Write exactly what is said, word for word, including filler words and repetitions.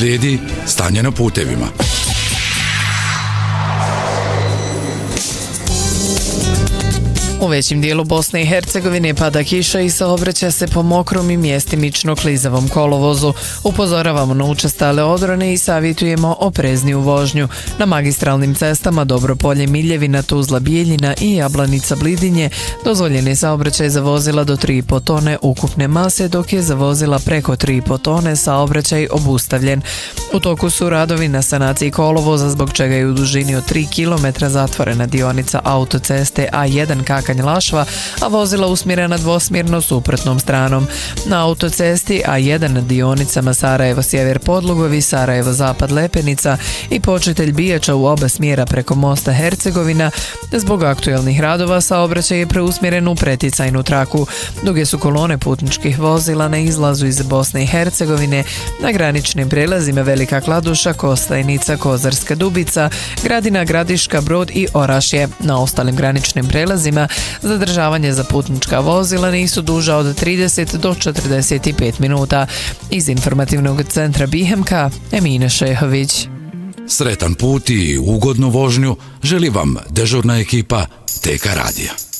Slijedi stanje na putevima. U većim dijelu Bosne i Hercegovine pada kiša i saobraća se po mokrom i mjestimično klizavom kolovozu. Upozoravamo na učestale odrone i savjetujemo oprezniju vožnju. Na magistralnim cestama Dobropolje, Miljevina, Tuzla, Bijeljina i Jablanica, Blidinje dozvoljen je saobraćaj za vozila do tri i po tone ukupne mase, dok je za vozila preko tri i po tone saobraćaj obustavljen. U toku su radovi na sanaciji kolovoza, zbog čega je u dužini od tri kilometra zatvorena dionica autoceste A jedan Kakanj-Lašva, a vozila usmjerena dvosmjerno suprotnom stranom. Na autocesti A jedan na dionicama Sarajevo-Sjever Podlugovi, Sarajevo-Zapad Lepenica i Počitelj Bijača u oba smjera preko mosta Hercegovina, zbog aktuelnih radova saobraćaj je preusmjeren u preticajnu traku. Duge su kolone putničkih vozila na izlazu iz Bosne i Hercegovine, na graničnim prelazima Velika Kladuša, Kostajnica, Kozarska Dubica, Gradina, Gradiška, Brod i Orašje. Na ostalim graničnim prelazima zadržavanje za putnička vozila nisu duža od trideset do četrdeset pet minuta. Iz informativnog centra Bihemka, Emina Šehović. Sretan put i ugodnu vožnju želi vam dežurna ekipa T K radija.